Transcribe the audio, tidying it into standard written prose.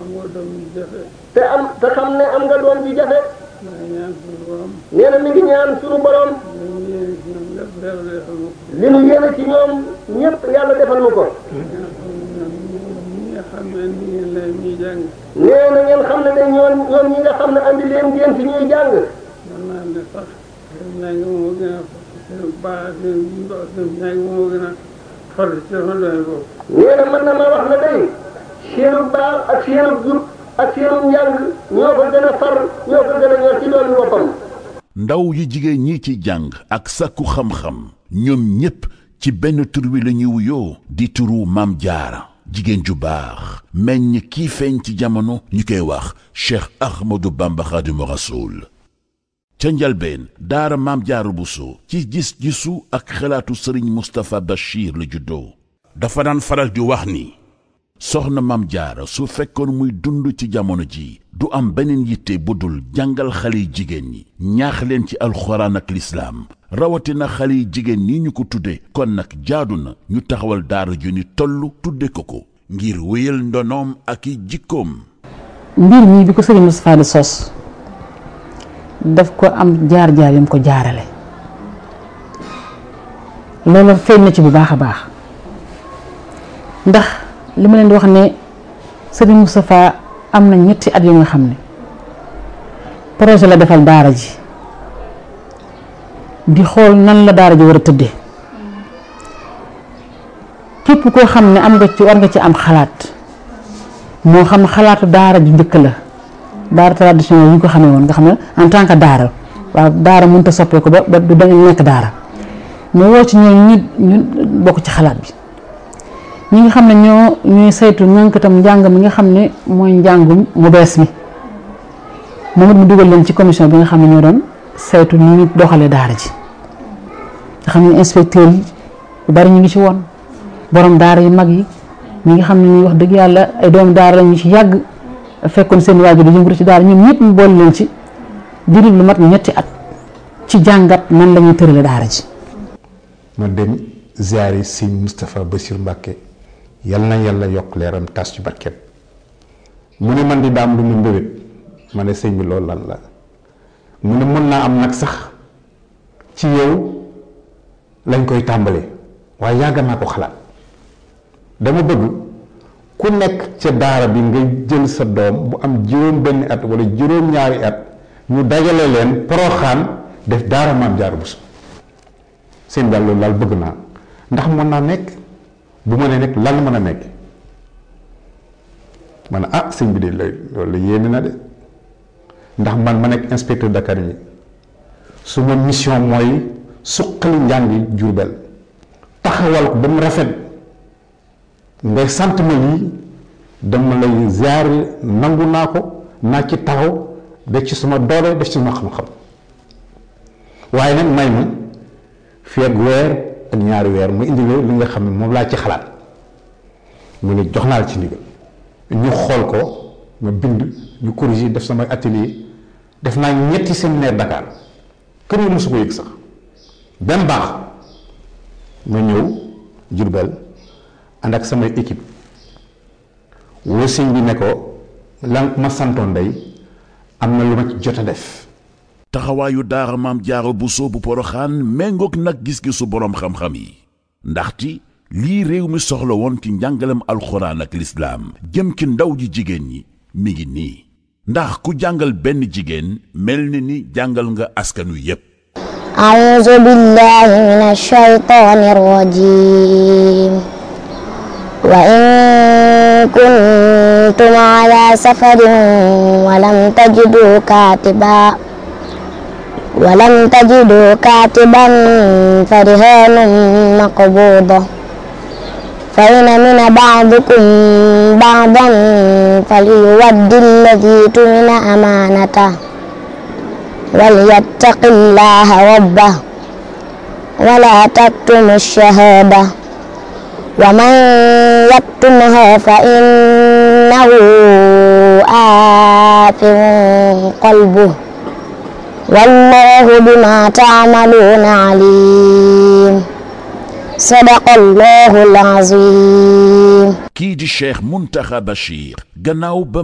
te xam ne am nga doom ji jafe. nee na mi ngi ñaan suñu borom. li nu yéene ci ñoom ñëpp yàlla defal nu ko. nee na ngeen xam ne de ñoom ñi nga xam ne andi leen ngeen fi ñuy jàng. nee na mën na ma wax ne day seenu baax ak seenu jub ak seenu njàng ñoo ko gën a far ñoo ko gën a ñor ci doon boppam. ndaw yi jigéen ñi ci jàng ak sakku xam-xam ñoom ñépp ci benn tur wi la ñuy wuyoo di turu Maam Jaara jigéen ju baax meññ kii feeñ ci jamono ñu koy wax Cheikh Ahmadou Bamba Khadimu Rasoul ca njalbeen daara Maam Jaara Buso ci gis-gisu ak xalaatu Sëriñ Moustapha Bachir la juddoo dafa daan faral di wax ni soxna Maam Jaara su fekkoon muy dund ci jamono ji du am beneen yitte bu dul jàngal xale yi jigéen ñi ñaax leen ci alxuraan ak lislaam rawatina xale yi jigéen ñi ñu ko tudde kon nag jaadu na ñu taxawal daara ju ni toll tudde ko ngir wéyal ndonoom ak i jikkoom. mbir mi bi ko Sëriñ Moustapha di sos daf ko am jaar-jaar yam ko jaarale loolu feeñ na ci bu baax a baax ndax li ma leen di wax ne Sëriñ Moustapha am na ñetti at yu nga xam ne projet la defal daara ji di xool nan la daara ji war a tëddee képp koo xam ne am nga ci war nga ci am xalaat moo xam xalaatu daara ju njëkk la daara traditionnel yi ñu ko xamee woon nga xam ne en tant que daara waaw daara mënut a soppeeku ba du da nekk daara mu woo ci ñoom ñu bokk ci xalaat bi ñi nga xam ne ñooy saytu ñànkatam njàng mi nga xam ne mooy njàngum mu bees mi moom it mu dugal leen ci commission bi nga xam ne ñoo doon saytu ni ñu doxalee daara ji nga xam ne inspecteur yi bu bari ñu ngi ci woon borom daara yu mag yi ñi nga xam ne ñuy wax dëgg yàlla ay doomu daara la ñu ci yàgg fekkoon seen waajur di yëngatu ci daara ñoom ñëpp mu boole leen ci diiru lu mat ñetti at ci jàngat nan la ñuy tërale daara ji. ma dem ziyaari sëñ Moustapha Bachir Mbacke yal na yàlla yokk leeram tas ci barkeem mu ne man di daam lu mu mbébét ma ne sëñ bi loolu lan la mu ne mën naa am nag sax ci yow lañ koy tàmbalee waaye yàgg naa ko xalaat dama bëgg ku nekk ca daara bi nga jël sa doom bu am juróom benn at wala juróom ñaari at ñu dajale leen Poroxaan def daara Maam Jaara Buso seen daal loolu daal bëgg naa ndax mën naa nekk bu ma nee nekk lan mën a nekk ma ne ah sëñ bi de loolu yéeme na de ndax man ma nekk inspecteur Dakar yi suma mission mooy suqali njàngi Jurbel taxawal ko ba mu rafet ngay sant ma lii dama lay ziar nangu naa ko naa ci taxaw def ci suma doole def ci suma xam-xam waaye nag may ma fii ak weer ak ñaari weer mu indi li nga xam ne moom laa ci xalaat mu ne jox naa la ci ndigal ñu xool ko ma bind ñu corriger def sama atelier def naa ñetti séminaire Dakar kër yi mosu ko yëg sax benn baax ma ñëw Jurbel ànd ak samay équipe woo sëñ bi ne ko lan ma santoon day am na lu ma ci jot a def. taxawaayu daara Maam Jaara Buso bu Poroxaan méngoog nag gis-gisu boroom xam-xam yi ndaxte lii réew mi soxla woon ci njàngalem alxuraan ak lislaam jëm ci ndaw ji jigéen ñi mi ngi nii ndax ku jàngal benn jigéen mel ni jàngal nga askanu yépp. a'uuzu billaahi mina shaytaani rajiim wa in kuntum alaa safarin wa lam tajiduu kaatiban farihaanun maqbuuda fa in amina ba'dukum ba'dan falyuwaddi alladii tumina amaanatahu walyattaqi llaaha rabbahu wa laa taktumu shahaada wa man yaktumhaa fa innahu aathim qalbuhu wallaahu bimaa ta'maluuna aliim. sadaqallaahu al-aziim. kii di Cheikh Mountakha Bachir gannaaw ba